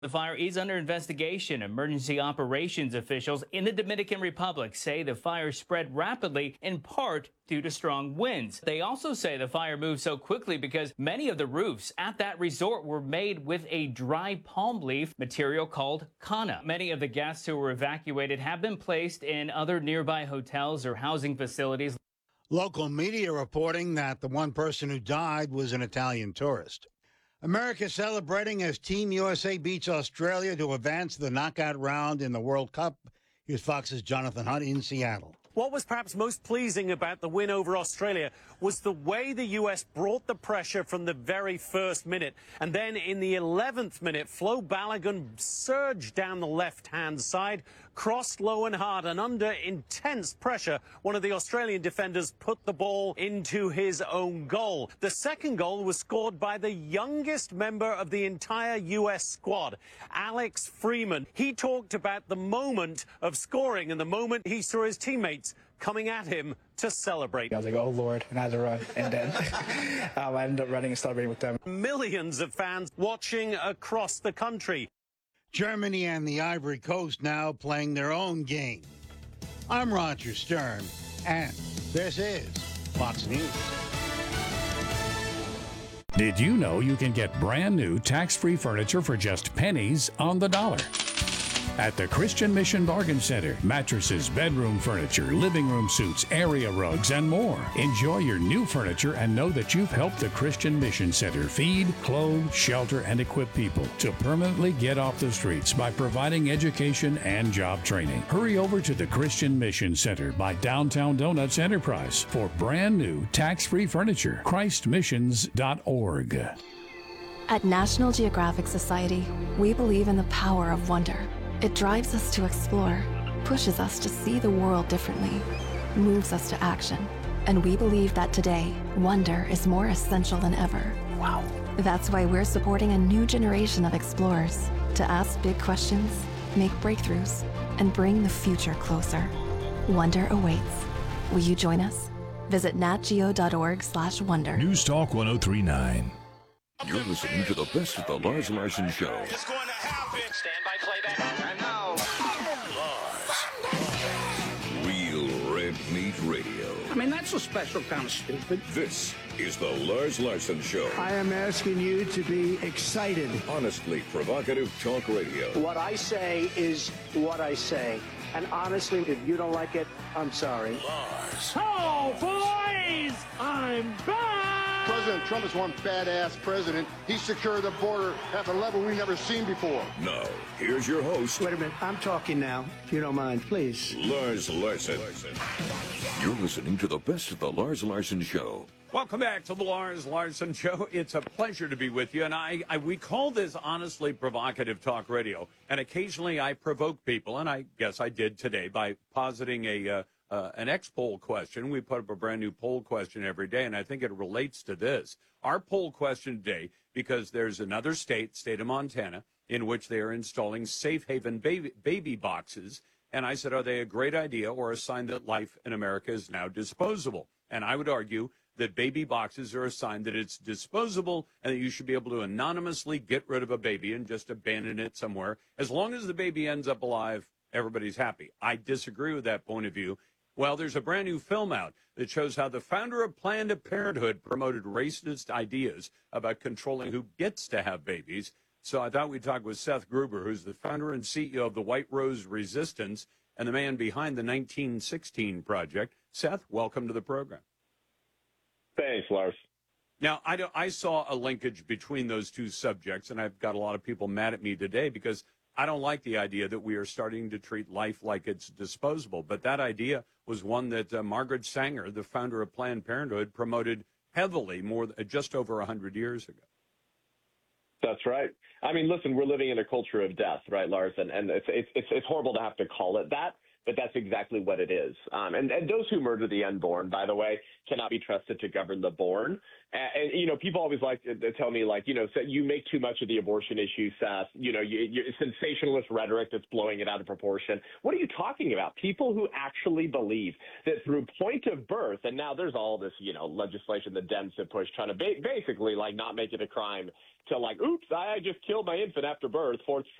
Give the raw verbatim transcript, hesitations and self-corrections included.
The fire is under investigation. Emergency operations officials in the Dominican Republic say the fire spread rapidly, in part due to strong winds. They also say the fire moved so quickly because many of the roofs at that resort were made with a dry palm leaf material called canna. Many of the guests who were evacuated have been placed in other nearby hotels or housing facilities. Local media reporting that the one person who died was an Italian tourist. America celebrating as Team U S A beats Australia to advance to the knockout round in the World Cup. Here's Fox's Jonathan Hunt in Seattle. What was perhaps most pleasing about the win over Australia was the way the U S brought the pressure from the very first minute. And then in the eleventh minute, Flo Balogun surged down the left-hand side, crossed low and hard, and under intense pressure, one of the Australian defenders put the ball into his own goal. The second goal was scored by the youngest member of the entire U S squad, Alex Freeman. He talked about the moment of scoring and the moment he saw his teammates coming at him to celebrate. I was like, oh, Lord, and I had to run. And then um, I ended up running and celebrating with them. Millions of fans watching across the country. Germany and the Ivory Coast now playing their own game. I'm Roger Stern, and this is Fox News. Did you know you can get brand new tax-free furniture for just pennies on the dollar? At the Christian Mission Bargain Center, mattresses, bedroom furniture, living room suites, area rugs, and more. Enjoy your new furniture and know that you've helped the Christian Mission Center feed, clothe, shelter, and equip people to permanently get off the streets by providing education and job training. Hurry over to the Christian Mission Center by Downtown Donuts Enterprise for brand new tax-free furniture. Christ Missions dot org. At National Geographic Society, we believe in the power of wonder. It drives us to explore, pushes us to see the world differently, moves us to action. And we believe that today, wonder is more essential than ever. Wow. That's why we're supporting a new generation of explorers to ask big questions, make breakthroughs, and bring the future closer. Wonder awaits. Will you join us? Visit natgeo dot org slash wonder. News Talk one oh three point nine. You're listening to the best of the Lars Larson Show. It's going to happen. Stand by playback. And now, Lars. Real red meat radio. I mean, that's a special kind of stupid. This is the Lars Larson Show. I am asking you to be excited. Honestly provocative talk radio. What I say is what I say. And honestly, if you don't like it, I'm sorry. Lars. Oh, boys! I'm back! President Trump is one badass president. He secured the border at a level we've never seen before. Now, here's your host. Wait a minute. I'm talking now, if you don't mind, please. Lars Larson. You're listening to the best of the Lars Larson Show. Welcome back to the Lars Larson Show. It's a pleasure to be with you. And I, I we call this honestly provocative talk radio. And occasionally I provoke people, and I guess I did today by positing a uh, uh, an X-poll question. We put up a brand new poll question every day, and I think it relates to this. Our poll question today, because there's another state, state of Montana, in which they are installing safe haven baby, baby boxes. And I said, are they a great idea or a sign that life in America is now disposable? And I would argue that baby boxes are a sign that it's disposable and that you should be able to anonymously get rid of a baby and just abandon it somewhere. As long as the baby ends up alive, everybody's happy. I disagree with that point of view. Well, there's a brand new film out that shows how the founder of Planned Parenthood promoted racist ideas about controlling who gets to have babies. So I thought we'd talk with Seth Gruber, who's the founder and C E O of the White Rose Resistance and the man behind the nineteen sixteen Project. Seth, welcome to the program. Thanks, Lars. Now, I, do, I saw a linkage between those two subjects, and I've got a lot of people mad at me today because I don't like the idea that we are starting to treat life like it's disposable. But that idea was one that uh, Margaret Sanger, the founder of Planned Parenthood, promoted heavily more uh, just over one hundred years ago. That's right. I mean, listen, we're living in a culture of death, right, Lars? And, and it's, it's, it's, it's horrible to have to call it that. but that's exactly what it is. Um, and, and those who murder the unborn, by the way, cannot be trusted to govern the born. And, and you know, people always like to, to tell me, like, you know, so you make too much of the abortion issue, Seth. You know, you, you, sensationalist rhetoric that's blowing it out of proportion. What are you talking about? People who actually believe that through point of birth, and now there's all this, you know, legislation the Dems have pushed, trying to ba- basically, like, not make it a crime to, like, oops, I just killed my infant after birth, fourth